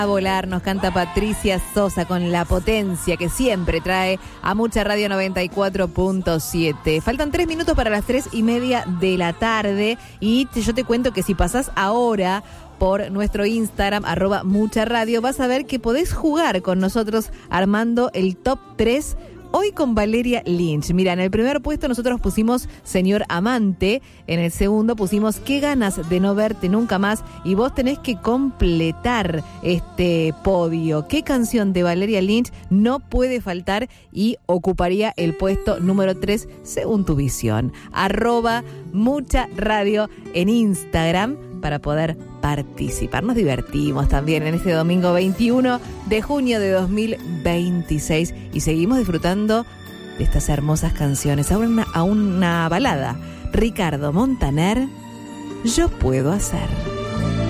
A volar nos canta Patricia Sosa con la potencia que siempre trae a Mucha Radio 94.7. Faltan 3 minutos para las 3:30 de la tarde y yo te cuento que si pasás ahora por nuestro Instagram, @mucharadio, vas a ver que podés jugar con nosotros armando el top 3. Hoy con Valeria Lynch. Mira, en el primer puesto nosotros pusimos Señor Amante, en el segundo pusimos Qué ganas de no verte nunca más, y vos tenés que completar este podio. ¿Qué canción de Valeria Lynch no puede faltar y ocuparía el puesto número 3 según tu visión? @mucharadio en Instagram para poder participar. Nos divertimos también en este domingo 21 de junio de 2026 y seguimos disfrutando de estas hermosas canciones. A una balada. Ricardo Montaner, Yo puedo hacer.